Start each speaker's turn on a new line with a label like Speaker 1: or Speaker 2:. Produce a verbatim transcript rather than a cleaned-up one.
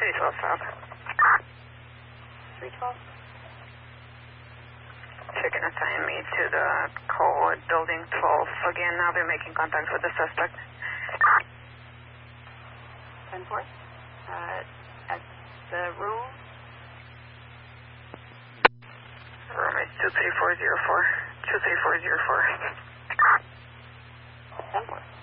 Speaker 1: three twelve South.
Speaker 2: three twelve.
Speaker 1: Chicken assign me to the code building twelve. Again, I'll be making contact with the suspect.
Speaker 2: ten four. Uh, at the room.
Speaker 1: Room is two three four zero four. two three four zero four.
Speaker 2: ten four.